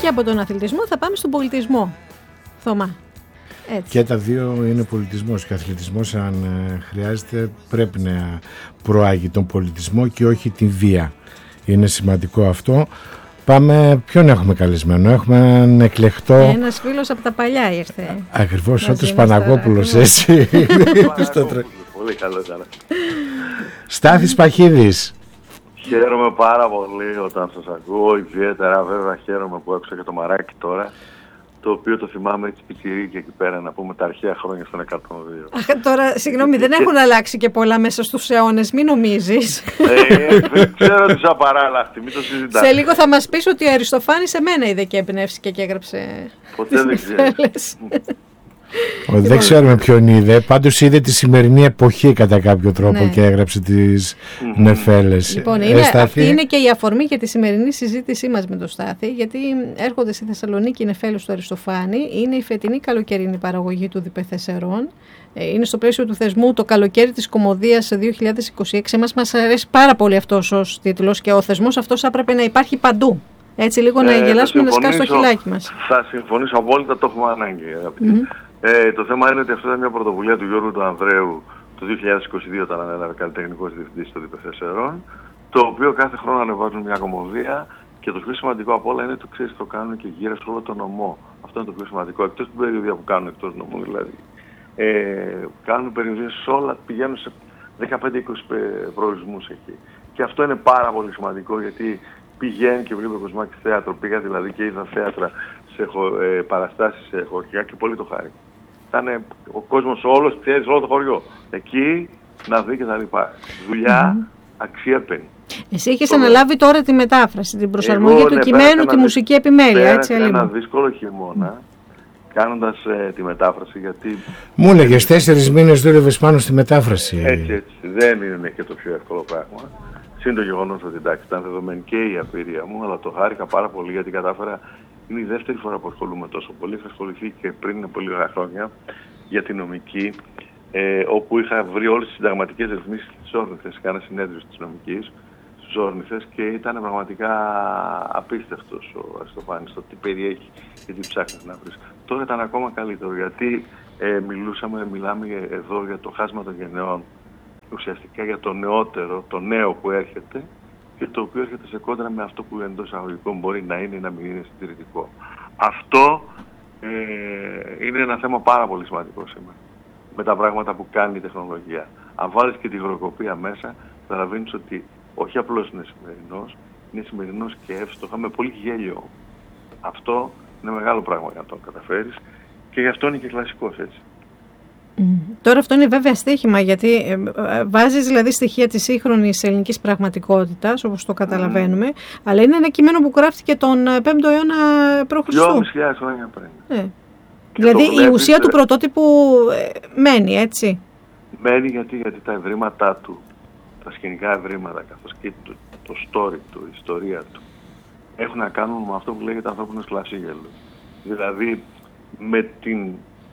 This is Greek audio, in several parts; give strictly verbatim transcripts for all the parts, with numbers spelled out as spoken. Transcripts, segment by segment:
και από τον αθλητισμό θα πάμε στον πολιτισμό. Θωμά. Έτσι. Και τα δύο είναι πολιτισμός. Και ο αθλητισμός, αν ε, χρειάζεται, πρέπει να προάγει τον πολιτισμό και όχι την βία. Είναι σημαντικό αυτό. Πάμε, ποιον έχουμε καλεσμένο? Έχουμε έναν εκλεκτό. Ένας φίλος από τα παλιά ήρθε. Ακριβώς, ο Τος Παναγόπουλος, έτσι. Πολύ καλό ήταν. Στάθης Παχίδης. Χαίρομαι πάρα πολύ όταν σας ακούω. Ιδιαίτερα βέβαια χαίρομαι που έψα και το μαράκι τώρα, το οποίο το θυμάμαι έτσι πιτσιρίκι εκεί πέρα, να πούμε, τα αρχαία χρόνια στον εκατόν δύο. Αχ, τώρα, συγγνώμη, δεν έχουν αλλάξει και πολλά μέσα στους αιώνες, μην νομίζεις. Ε, δεν ξέρω τι απαράλλαχτη, μην το συζητάμε. Σε λίγο θα μας πεις ότι ο Αριστοφάνης εμένα είδε και εμπνεύστηκε και έγραψε. Ποτέ δεν ξέρεις. Ο, δεν ξέρουμε ποιον είδε, πάντως είδε τη σημερινή εποχή κατά κάποιο τρόπο, ναι, και έγραψε τις mm-hmm. νεφέλες. Λοιπόν, είναι, ε, αυτή είναι και η αφορμή για τη σημερινή συζήτησή μας με τον Στάθη, γιατί έρχονται στη Θεσσαλονίκη οι νεφέλες του Αριστοφάνη. Είναι η φετινή καλοκαιρινή παραγωγή του Διπεθεσσερών. Είναι στο πλαίσιο του θεσμού το καλοκαίρι της Κωμωδίας δύο χιλιάδες είκοσι έξι. Εμάς μας αρέσει πάρα πολύ αυτός ως τίτλος και ο θεσμός αυτός έπρεπε να υπάρχει παντού. Έτσι λίγο ε, να γελάσουμε, να σκάσουμε το χιλάκι μας. Θα συμφωνήσω απόλυτα, το έχουμε ανάγκη. Mm-hmm. Ε, το θέμα είναι ότι αυτό ήταν μια πρωτοβουλία του Γιώργου του Ανδρέου το δύο χιλιάδες είκοσι δύο, όταν ανέλαβε καλλιτεχνικός διευθυντής στο Διπεθεσσερών, το οποίο κάθε χρόνο ανεβάζουν μια κωμωδία και το πιο σημαντικό από όλα είναι ότι, ξέρεις, το κάνουν και γύρω σε όλο τον νομό. Αυτό είναι το πιο σημαντικό, εκτός την περιοδία που κάνουν εκτός νομού δηλαδή. Ε, κάνουν περιοδίες σε όλα, πηγαίνουν σε δεκαπέντε είκοσι προορισμούς εκεί. Και αυτό είναι πάρα πολύ σημαντικό, γιατί πηγαίνει και βλέπει ο Κοσμάκης θέατρο, πήγα δηλαδή και είδα θέατρα σε χω, ε, παραστάσεις σε χωριά και πολύ το χάρη. Ήταν ο κόσμος όλος, ξέρεις, όλο το χωριό. Εκεί να δει και τα λοιπά. Δουλειά, mm-hmm. αξία παίρνει. Εσύ είχες αναλάβει τώρα τη μετάφραση, την προσαρμογή Εγώ, του ναι, κειμένου, τη μουσική επιμέλεια, έτσι αλλιώς. Ένα δύσκολο χειμώνα, mm. κάνοντας ε, τη μετάφραση, γιατί... Μου έλεγες τέσσερις μήνες δούλευες πάνω στη μετάφραση. Έτσι, έτσι. Δεν είναι και το πιο εύκολο πράγμα. Συν το γεγονός ότι εντάξει, ήταν δεδομένη και η απειρία μου, αλλά το χάρηκα πάρα πολύ γιατί κατάφερα. Είναι η δεύτερη φορά που ασχολούμαι τόσο πολύ. Είχα ασχοληθεί και πριν πολύ λίγα χρόνια για τη νομική, ε, όπου είχα βρει όλες τις συνταγματικές ρυθμίσεις της όρνηθες. Κάνα συνέδριο της νομικής στους όρνηθες και ήταν πραγματικά απίστευτος ο Αριστοφάνης το τι περιέχει και τι ψάχνεις να βρεις. Τώρα ήταν ακόμα καλύτερο, γιατί ε, μιλούσαμε, μιλάμε εδώ για το χάσμα των γενεών, ουσιαστικά για το νεότερο, το νέο που έρχεται και το οποίο έρχεται σε κόντρα με αυτό που εντός εισαγωγικών μπορεί να είναι ή να μην είναι συντηρητικό. Αυτό ε, είναι ένα θέμα πάρα πολύ σημαντικό σήμερα, με τα πράγματα που κάνει η τεχνολογία. Αν βάλεις και τη γροκοπία μέσα, θα καταλαβαίνεις ότι όχι απλώς είναι σημερινός, είναι σημερινός και εύστοχα, με πολύ γέλιο. Αυτό είναι μεγάλο πράγμα για να το καταφέρεις και γι' αυτό είναι και κλασικός, έτσι. Mm. Τώρα αυτό είναι βέβαια στοίχημα, γιατί ε, ε, βάζεις δηλαδή στοιχεία της σύγχρονης ελληνικής πραγματικότητας, όπως το καταλαβαίνουμε, mm. αλλά είναι ένα κείμενο που γράφτηκε τον πέμπτο αιώνα π.Χ. δυόμισι χιλιάδες χρόνια πριν. Ε. Δηλαδή η βλέπεις, ουσία του πρωτότυπου ε, μένει, έτσι. Μένει γιατί, γιατί τα ευρήματά του, τα σκηνικά ευρήματα, καθώς και το, το story του, η ιστορία του, έχουν να κάνουν με αυτό που λέγεται ανθρώπινος κλασίγελος. Δηλαδή με την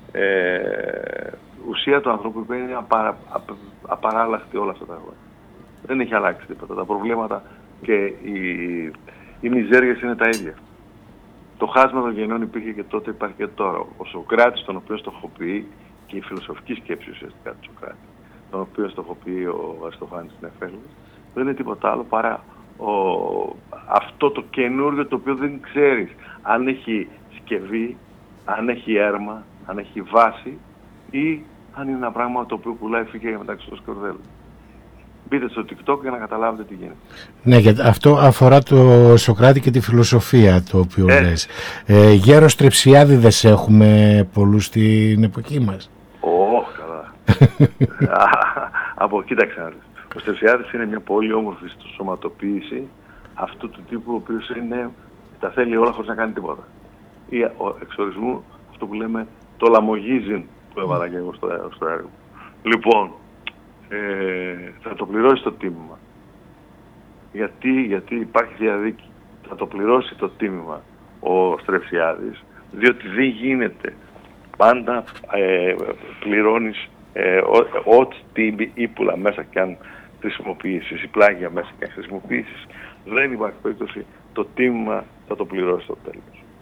ε, ουσία του ανθρώπου που είναι απαρα, απα, απαράλλαχτη όλα αυτά τα χρόνια. Δεν έχει αλλάξει τίποτα. Τα προβλήματα και οι, οι μιζέριες είναι τα ίδια. Το χάσμα των γενιών υπήρχε και τότε, υπάρχει και τώρα. Ο Σωκράτης, τον οποίο στοχοποιεί, και η φιλοσοφική σκέψη ουσιαστικά του Σωκράτη, τον οποίο στοχοποιεί ο Αριστοφάνης στην Νεφέλες, δεν είναι τίποτα άλλο παρά ο, αυτό το καινούριο το οποίο δεν ξέρεις αν έχει σκευή, αν έχει έρμα, αν έχει βάση ή αν είναι ένα πράγμα το οποίο πουλάει φύγε για μεταξύ στο σκορδέλο. Μπείτε στο TikTok για να καταλάβετε τι γίνεται. Ναι, γιατί αυτό αφορά το Σωκράτη και τη φιλοσοφία το οποίο ε. λες. Ε, Γέρος Τρεψιάδηδες έχουμε πολλούς στην εποχή μας. Ω, καλά. Από κοίταξε να δεις. Ο Τρεψιάδης είναι μια πολύ όμορφη σωματοποίηση αυτού του τύπου ο οποίος είναι, τα θέλει όλα χωρίς να κάνει τίποτα. Ή ο εξορισμού, αυτό που λέμε το λαμογίζιν που έβαλα και εγώ στο, στο έργο. Λοιπόν, ε, θα το πληρώσει το τίμημα. Γιατί, γιατί υπάρχει διαδίκη. Θα το πληρώσει το τίμημα ο Στρεψιάδης, διότι δεν γίνεται πάντα ε, πληρώνεις ε, ό,τι ύπουλα μέσα και αν χρησιμοποιήσεις ή πλάγια μέσα και αν χρησιμοποιήσεις. Δεν υπάρχει περίπτωση, το τίμημα θα το πληρώσει στο τέλος.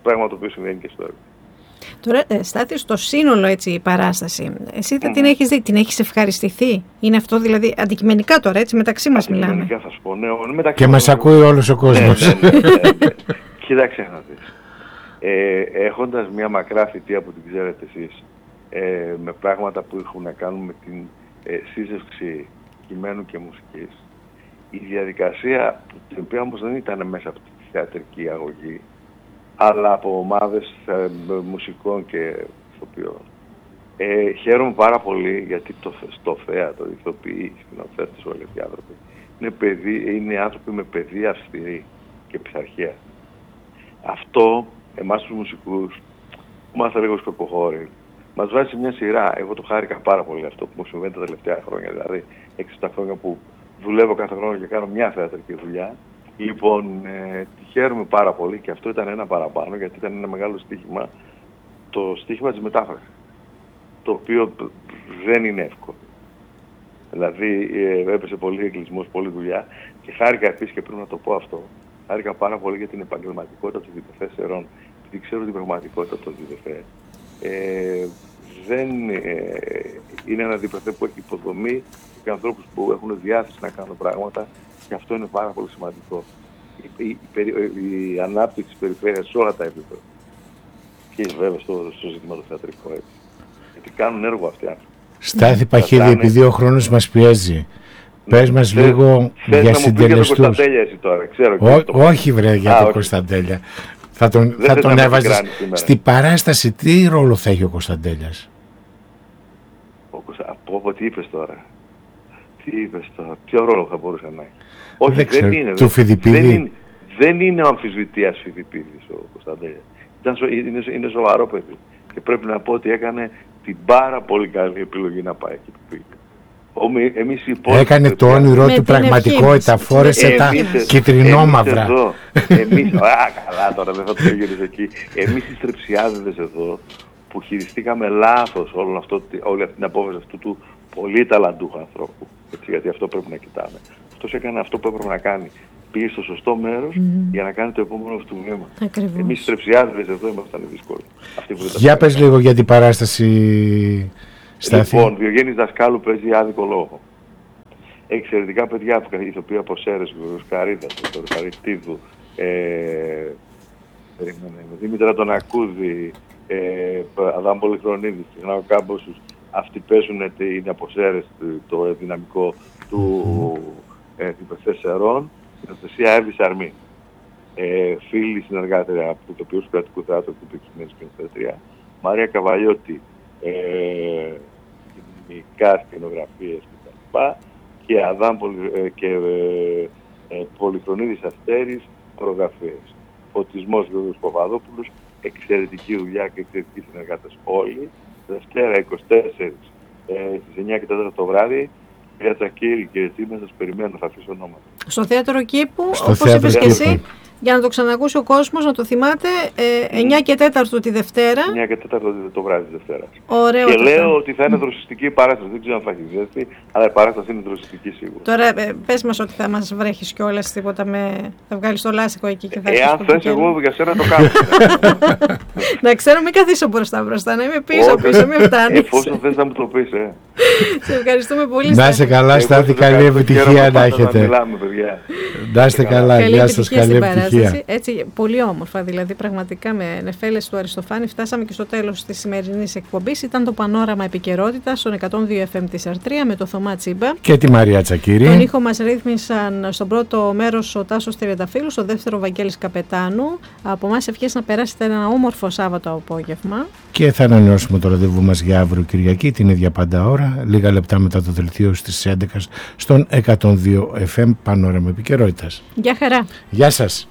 πράγμα το οποίο συμβαίνει και στο έργο. Τώρα, ε, Στάθη, στο σύνολο έτσι η παράσταση, εσύ mm. την έχεις δει, την έχεις ευχαριστηθεί? Είναι αυτό δηλαδή αντικειμενικά τώρα, έτσι μεταξύ μας μιλάμε? Αντικειμενικά θα σου πω, ναι. Μεταξύ και μας ακούει όλος ο κόσμος. Ναι, ναι, ναι, ναι. Κοίταξε να δεις. Ε, έχοντας μια μακρά θητεία που την ξέρετε εσείς, ε, με πράγματα που έχουν να κάνουν με την ε, σύζευξη κειμένου και μουσικής, η διαδικασία, την οποία όμως δεν ήταν μέσα από τη θεατρική αγωγή, αλλά από ομάδες ε, μουσικών και ηθοποιών. Ε, χαίρομαι πάρα πολύ γιατί το, στο θέατρο, οι ηθοποιοί, οι σκηνοθέτες, όλοι οι άνθρωποι, είναι, παιδί, είναι άνθρωποι με παιδεία αυστηρή και πειθαρχία. Αυτό, εμάς τους μουσικούς, που μάθα λίγο σκοποχώρη, μας βάζει σε μια σειρά. Εγώ το χάρηκα πάρα πολύ αυτό που μου συμβαίνει τα τελευταία χρόνια, δηλαδή έξι επτά χρόνια που δουλεύω κάθε χρόνο και κάνω μια θεατρική δουλειά. Λοιπόν, ε, χαίρομαι πάρα πολύ και αυτό ήταν ένα παραπάνω, γιατί ήταν ένα μεγάλο στοίχημα, το στοίχημα της μετάφρασης, το οποίο δεν είναι εύκολο. Δηλαδή ε, έπεσε πολύ εγκλισμός, πολλή δουλειά και χάρηκα επίσης, και πρέπει να το πω αυτό, χάρηκα πάρα πολύ για την επαγγελματικότητα του διπεθέ Σερών, γιατί ξέρω την πραγματικότητα των διπεθέ. Ε, δεν ε, είναι ένα διπεθέ που έχει υποδομή και ανθρώπους που έχουν διάθεση να κάνουν πράγματα, και αυτό είναι πάρα πολύ σημαντικό. Η, η, η, η ανάπτυξη της περιφέρειας σε όλα τα επίπεδα. Και βέβαια στο, στο ζήτημα το θεατρικό, έτσι. Γιατί κάνουν έργο αυτοί οι άνθρωποι. Στάθη Παχίδη, επειδή ο χρόνος μας πιέζει, ναι, πες μας θες, λίγο θες για συντελεστούς. Για τον Κωνσταντέλια εσύ τώρα, ξέρω. Ό, το... Όχι βρε για Α, τον όχι. Κωνσταντέλια. Θα τον, θα τον έβαζες. Στη παράσταση τι ρόλο θα έχει ο Κωνσταντέλιας? Από από τι είπες τώρα. Τι είπες τώρα. Ποιο ρόλο θα μπορούσε να έχει? Όχι, δεν, δεν είναι. Του Φιδιπίδη. Δεν είναι, δεν είναι ο αμφισβητείας Φιδιπίδης ο Κωνσταντέλιας. Είναι, είναι σοβαρό παιδί. Και πρέπει να πω ότι έκανε την πάρα πολύ καλή επιλογή να πάει εκεί που πήγε. Εμείς οι έκανε το όνειρό του πραγματικότητα, φόρεσε τα κυτρινόμαυρα. Εμείς, α, καλά τώρα δεν θα το πήγαινες εκεί. Εμείς οι στρεψιάδες εδώ που χειριστήκαμε λάθος όλο αυτό, όλη αυτή την απόφαση αυτού του πολύ ταλαντούχου ανθρώπου. Έτσι, γιατί αυτό πρέπει να κοιτάμε. Αυτός έκανε αυτό που έπρεπε να κάνει. Πήγε στο σωστό μέρος mm. για να κάνει το επόμενο του βήμα. Εμείς οι στρεψιάδες εδώ ήμασταν δύσκολοι. Για πες λίγο για την παράσταση, Στάθη. Λοιπόν, Διογέννης Δασκάλου παίζει άδικο λόγο. Εξαιρετικά παιδιά που ηθοποιεί από Σέρες, Καρίδας, Χαριτίδου, ε, Δήμητρα τον Ακούδη, ε, Αδάμ Πολυχρονίδης, Γνάου Κάμποσους. Αυτοί παίζουν, είναι από Σέρες το δυναμικό του διπεθέ Σερών. Στην Αναστασία Εύη Σαρμή. Ε, φίλοι συνεργάτρια από το τοπίο του κρατικού θεάτρου που υπήρξε σκηνοθέτρια. Μαρία Καβαλιώτη, ε, κοινωνικά σκηνογραφίες κτλ. Και Αδάμ ε, και ε, ε, Πολυχρονίδης Αστέρης, χορογραφίες. Φωτισμός Γιώργος Παπαδόπουλος, εξαιρετική δουλειά και εξαιρετικοί συνεργάτες όλοι. Δευτέρα είκοσι τέσσερα ε, στις εννιά και τέσσερα το βράδυ. Κυρία Τσακίρη, κύριε Τσίμα, σας περιμένω, θα αφήσω ονόματα. Στο Θέατρο Κήπου, όπως είπες και εσύ, για να το ξανακούσει ο κόσμος, να το θυμάται, ε, εννιά και τέσσερα τη Δευτέρα. εννιά και τέσσερα το βράδυ τη Δευτέρα. Ωραίο. Και λέω θα... ότι θα είναι δροσιστική η παράσταση. Δεν ξέρω αν θα έχει ζέστη, αλλά η παράσταση είναι δροσιστική σίγουρα. Τώρα, ε, πες μας ότι θα μας βρέχεις κιόλας τίποτα με. Θα βγάλεις το λάστιχο εκεί και θα. Εάν θες, εγώ για σένα το κάνω. Να ξέρω, μην καθίσω μπροστά μπροστά, να είμαι πίσω πίσω, μην φτάνει. Εφόσον θες να μου το πεις, ε. Σε ευχαριστούμε πολύ. Να είστε καλά, Στάθη, καλή επιτυχία να έχετε. Να είστε καλά, γεια σας, καλή επιτυχία. Έτσι, πολύ όμορφα, δηλαδή πραγματικά με νεφέλες του Αριστοφάνη φτάσαμε και στο τέλος της σημερινής εκπομπής. Ήταν το Πανόραμα Επικαιρότητας στον εκατόν δύο εφ εμ της Αρτρία με το Θωμά Τσίμπα και τη Μαρία Τσακίρη. Τον ήχο μας ρύθμισαν στον πρώτο μέρος ο Τάσος Τριανταφύλου, στο δεύτερο Βαγγέλης Καπετάνου. Από εμάς ευχές να περάσετε ένα όμορφο Σάββατο απόγευμα. Και θα ανανεώσουμε το ραντεβού μας για αύριο Κυριακή, την ίδια πάντα ώρα, λίγα λεπτά μετά το δελτίο στις έντεκα στον εκατόν δύο εφ εμ Πανόραμα Επικαιρότητας. Γεια χαρά. Γεια σας.